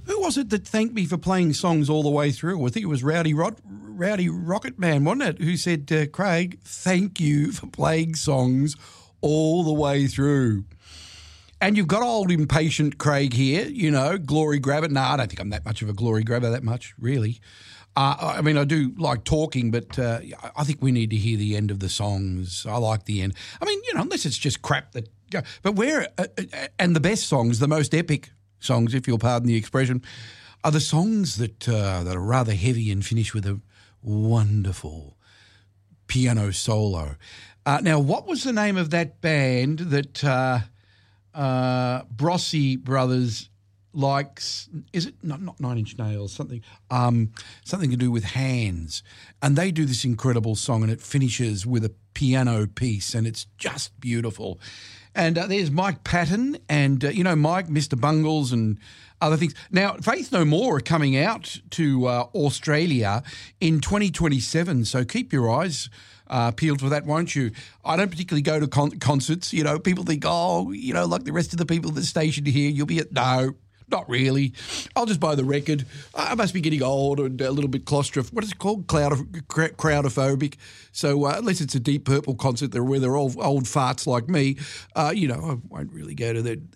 Who was it that thanked me for playing songs all the way through? I think it was Rowdy Rocket Man, wasn't it? Who said, Craig, thank you for playing songs all the way through. And you've got old impatient Craig here, glory grabber. No, I don't think I'm that much of a glory grabber that much, really. I mean, I do like talking, but I think we need to hear the end of the songs. I like the end. I mean, unless it's just crap that... But and the best songs, the most epic songs, if you'll pardon the expression, are the songs that are rather heavy and finish with a wonderful piano solo. Now, what was the name of that band that Brossy Brothers likes? Is it not Nine Inch Nails? Something to do with hands. And they do this incredible song, and it finishes with a piano piece, and it's just beautiful. And there's Mike Patton and, Mike, Mr. Bungles and other things. Now, Faith No More are coming out to Australia in 2027, so keep your eyes peeled for that, won't you? I don't particularly go to concerts. People think, like the rest of the people at the station here, you'll be at... No, not really. I'll just buy the record. I must be getting old and a little bit claustrophobic. What is it called? Crowdophobic. So unless it's a Deep Purple concert where they're all old farts like me, I won't really go to that.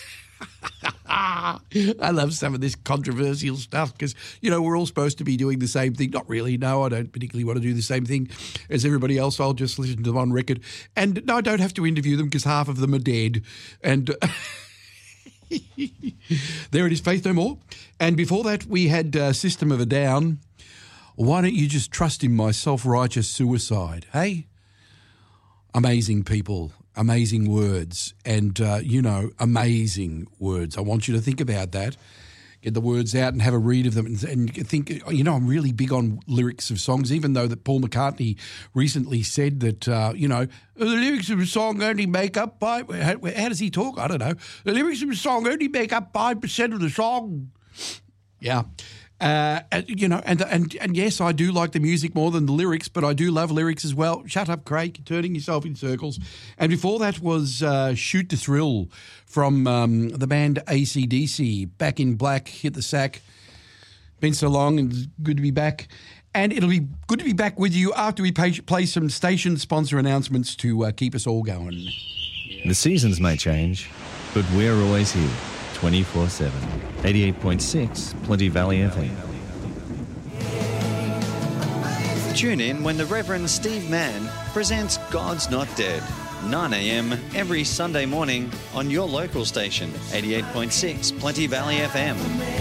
I love some of this controversial stuff because, we're all supposed to be doing the same thing. Not really. No, I don't particularly want to do the same thing as everybody else. I'll just listen to them on record. And no, I don't have to interview them because half of them are dead. And... There it is, Faith No More. And before that, we had System of a Down. Why don't you just trust in my self-righteous suicide, hey? Amazing people, amazing words, and, amazing words. I want you to think about that. Get the words out and have a read of them and think, I'm really big on lyrics of songs, even though that Paul McCartney recently said that, the lyrics of a song only make up how does he talk? I don't know. The lyrics of a song only make up 5% of the song. Yeah. And yes, I do like the music more than the lyrics, but I do love lyrics as well. Shut up, Craig, you're turning yourself in circles. And before that was Shoot to Thrill from the band AC/DC. Back in Black, Hit the Sack. Been so long and it's good to be back. And it'll be good to be back with you after we play some station sponsor announcements to keep us all going. The seasons may change, but we're always here. 24/7. 88.6 Plenty Valley FM. Tune in when the Reverend Steve Mann presents God's Not Dead. 9 a.m. every Sunday morning on your local station. 88.6 Plenty Valley FM.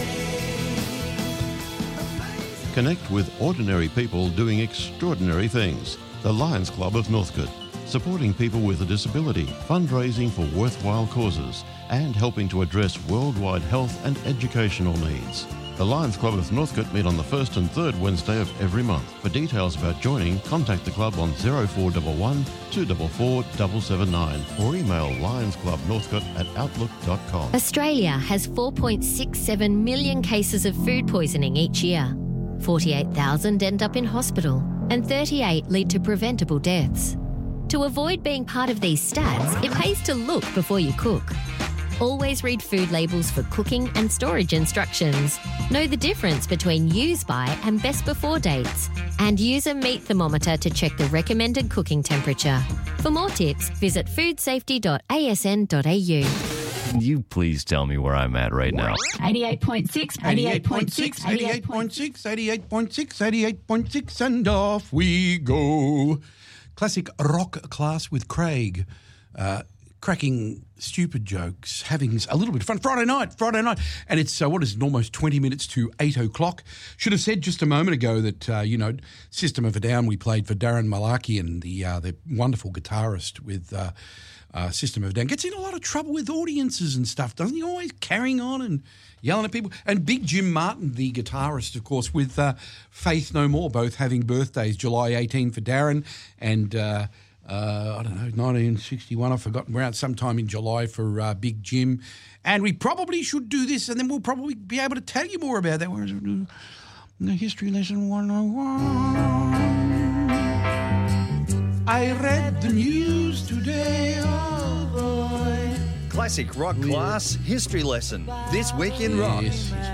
Connect with ordinary people doing extraordinary things. The Lions Club of Northcote. Supporting people with a disability, fundraising for worthwhile causes, and helping to address worldwide health and educational needs. The Lions Club of Northcote meet on the first and third Wednesday of every month. For details about joining, contact the club on 0411 244 779 or email lionsclubnorthcote@outlook.com. Australia has 4.67 million cases of food poisoning each year. 48,000 end up in hospital and 38 lead to preventable deaths. To avoid being part of these stats, it pays to look before you cook. Always read food labels for cooking and storage instructions. Know the difference between use by and best before dates. And use a meat thermometer to check the recommended cooking temperature. For more tips, visit foodsafety.asn.au. Can you please tell me where I'm at right now? 88.6, 88.6, 88.6, 88.6, 88.6, and off we go. Classic rock class with Craig. Cracking stupid jokes, having a little bit of fun. Friday night. And it's, almost 20 minutes to 8 o'clock. Should have said just a moment ago that, System of a Down we played for Darren Malakian, the wonderful guitarist with System of a Down. Gets in a lot of trouble with audiences and stuff, doesn't he? Always carrying on and yelling at people. And Big Jim Martin, the guitarist, of course, with Faith No More, both having birthdays, July 18 for Darren and... 1961, I've forgotten, around sometime in July for Big Jim. And we probably should do this, and then we'll probably be able to tell you more about that. Whereas the History Lesson 101. I read the news today, oh boy. Classic rock class history lesson. This week in rock. Yes.